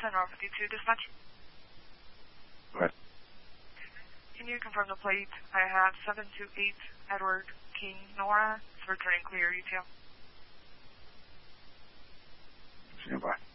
North 52 dispatch. Go ahead. Can you confirm the plate? I have 728 Edward King Nora. It's returning clear ETL. Stand by.